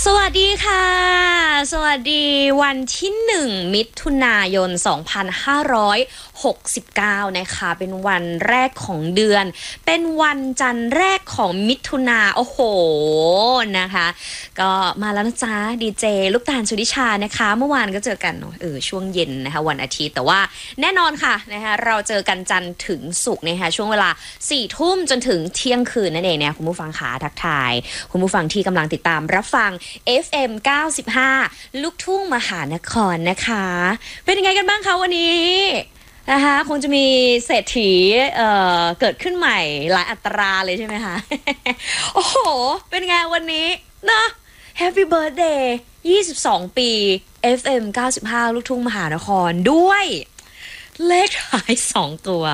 สวัสดีค่ะสวัสดีวันที่1มิถุนายน2569นะคะเป็นวันแรกของเดือนเป็นวันจันทร์แรกของมิถุนาโอ้โหนะคะก็มาแล้วนะจ๊ะดีเจลูกตาลสุดิชานะคะเมื่อวานก็เจอกันช่วงเย็นนะคะวันอาทิตย์แต่ว่าแน่นอนค่ะนะคะเราเจอกันจันทร์ถึงศุกร์นะคะช่วงเวลา 4 ทุ่มจนถึงเที่ยงคืนนั่นเองเนี่ยคุณผู้ฟังขาทักทายคุณผู้ฟังที่กำลังติดตามรับฟัง FM 95 ลูกทุ่งมหานครนะคะเป็นยังไงกันบ้างคะวันนี้นะคะคงจะมีเศรษฐีเกิดขึ้นใหม่หลายอัตราเลยใช่ไหมคะ โอ้โหเป็นไงวันนี้นะ Happy Birthday 22 ปี FM 95 ลูกทุ่งมหานครด้วยเลขท้าย2ตัว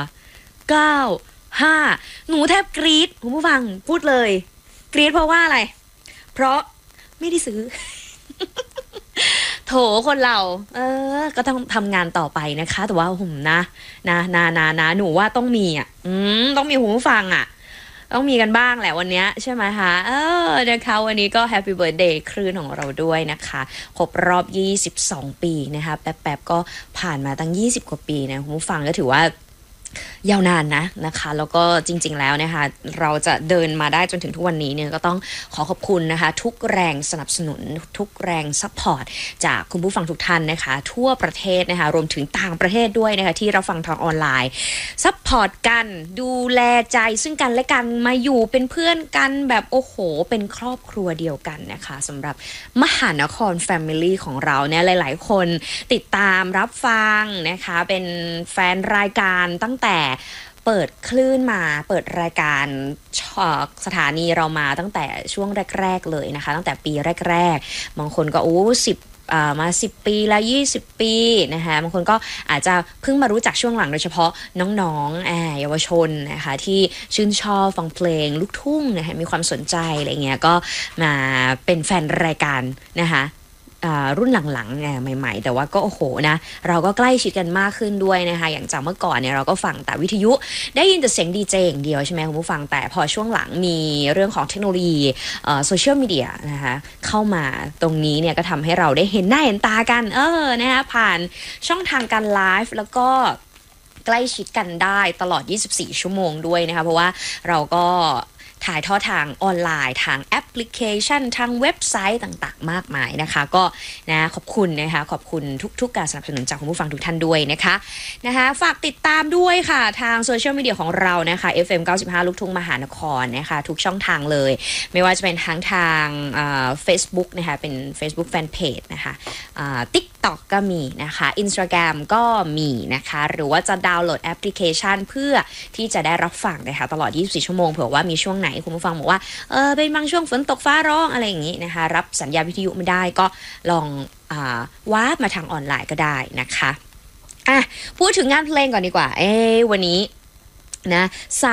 95หนูแทบกรี๊ดคุณผู้ฟังพูดเลยกรี๊ดเพราะว่าอะไรเพราะไม่ได้ซื้อ โถคนเราก็ต้องทำงานต่อไปนะคะแต่ว่าผมนะหนูว่าต้องมีต้องมีหูฟังต้องมีกันบ้างแหละวันนี้ใช่ไหมคะนะคะวันนี้ก็ Happy Birthday คลื่นของเราด้วยนะคะครบรอบ22 ปีนะคะแป๊บๆก็ผ่านมาตั้ง20 กว่าปีนะคุณผู้ฟังก็ถือว่ายาวนานนะคะแล้วก็จริงๆแล้วนะคะเราจะเดินมาได้จนถึงทุกวันนี้เนี่ยก็ต้องขอบคุณนะคะทุกแรงสนับสนุนทุกแรงซัพพอร์ตจากคุณผู้ฟังทุกท่านนะคะทั่วประเทศนะคะรวมถึงต่างประเทศด้วยนะคะที่เราฟังทางออนไลน์ซัพพอร์ตกันดูแลใจซึ่งกันและกันมาอยู่เป็นเพื่อนกันแบบโอ้โหเป็นครอบครัวเดียวกันนะคะสำหรับมหานคร Family ของเราเนี่ยหลายๆคนติดตามรับฟังนะคะเป็นแฟนรายการตั้งแต่เปิดคลื่นมาเปิดรายการสถานีเรามาตั้งแต่ช่วงแรกๆเลยนะคะตั้งแต่ปีแรกๆบางคนก็มา10 ปีแล้ว20 ปีนะคะบางคนก็อาจจะเพิ่งมารู้จักช่วงหลังโดยเฉพาะน้องๆเยาวชนนะคะที่ชื่นชอบฟังเพลงลูกทุ่งนะคะมีความสนใจอะไรเงี้ยก็มาเป็นแฟนรายการนะคะรุ่นหลังๆใหม่ๆแต่ว่าก็โอ้โหนะเราก็ใกล้ชิดกันมากขึ้นด้วยนะคะอย่างจากเมื่อก่อนเนี่ยเราก็ฟังแต่วิทยุได้ยินแต่เสียงดีเจอย่างเดียวใช่ไหมคุณผู้ฟังแต่พอช่วงหลังมีเรื่องของเทคโนโลยีโซเชียลมีเดียนะคะเข้ามาตรงนี้เนี่ยก็ทำให้เราได้เห็นหน้าเห็นตากันนะคะผ่านช่องทางการไลฟ์แล้วก็ใกล้ชิดกันได้ตลอด24 ชั่วโมงด้วยนะคะเพราะว่าเราก็ถ่ายทอดทางออนไลน์ทางแอปพลิเคชันทางเว็บไซต์ต่างๆมากมายนะคะก็นะขอบคุณนะคะขอบคุณทุกๆการสนับสนุนจากคุณผู้ฟังทุกท่านด้วยนะคะฝากติดตามด้วยค่ะทางโซเชียลมีเดียของเรานะคะ FM 95 ลูกทุ่งมหานครนะคะทุกช่องทางเลยไม่ว่าจะเป็นทั้งทาง Facebook นะคะเป็น Facebook Fanpage นะคะTikTok ก็มีนะคะ Instagram ก็มีนะคะหรือว่าจะดาวน์โหลดแอปพลิเคชันเพื่อที่จะได้รับฟังนะคะตลอด24 ชั่วโมงเผื่อว่ามีช่วงไหนคุณผู้ฟังบอกว่าเป็นบางช่วงฝนตกฟ้าร้องอะไรอย่างนี้นะคะรับสัญญาณวิทยุไม่ได้ก็ลองวาร์ปมาทางออนไลน์ก็ได้นะคะพูดถึงงานเพลงก่อนดีกว่าวันนี้นะ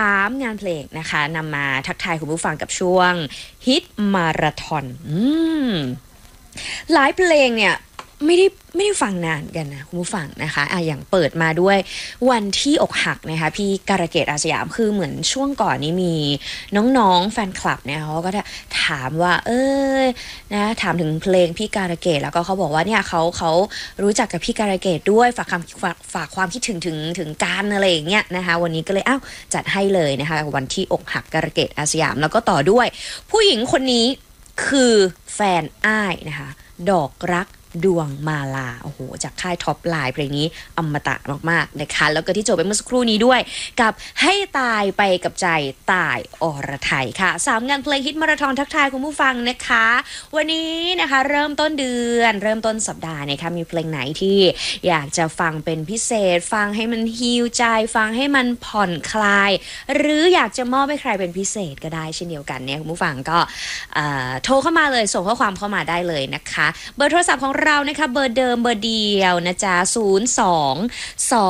3 งานเพลงนะคะนำมาทักทายคุณผู้ฟังกับช่วงฮิตมาราธอนหลายเพลงเนี่ยไม่ได้ฟังนานกันนะคุณผู้ฟังนะคะอย่างเปิดมาด้วยวันที่อกหักนะคะพี่การะเกดอาสยามคือเหมือนช่วงก่อนนี้มีน้องๆแฟนคลับเนี่ยเขาก็ถามว่านะถามถึงเพลงพี่การะเกดแล้วก็เขาบอกว่าเนี่ยเขารู้จักกับพี่การะเกดด้วยฝากความคิดถึงการอะไรอย่างเงี้ยนะคะวันนี้ก็เลยจัดให้เลยนะคะวันที่อกหักการะเกดอาสยามแล้วก็ต่อด้วยผู้หญิงคนนี้คือแฟนอ้ายนะคะดอกรักดวงมาลาโอ้โหจากค่ายท็อปไลน์เพลงนี้อมตะมากๆนะคะแล้วก็ที่จบไปเมื่อสักครู่นี้ด้วยกับให้ตายไปกับใจตายอรไทยค่ะ3 งานเพลงฮิตมาราธอนทักทายคุณผู้ฟังนะคะวันนี้นะคะเริ่มต้นเดือนเริ่มต้นสัปดาห์นะคะมีเพลงไหนที่อยากจะฟังเป็นพิเศษฟังให้มันฮีลใจฟังให้มันผ่อนคลายหรืออยากจะมอบให้ใครเป็นพิเศษก็ได้เช่นเดียวกันเนี่ยคุณผู้ฟังก็โทรเข้ามาเลยส่งข้อความเข้ามาได้เลยนะคะเบอร์โทรศัพท์ของเรานะคะเบอร์เดิมเบอร์เดียวนะจ๊ะ02